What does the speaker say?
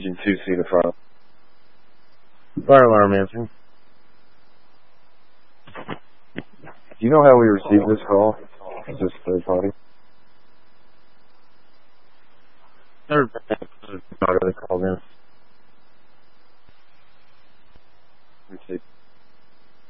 engine 2C to file. Fire alarm answering. Do you know how we received this call? Is this third party? Third party. Not really called in.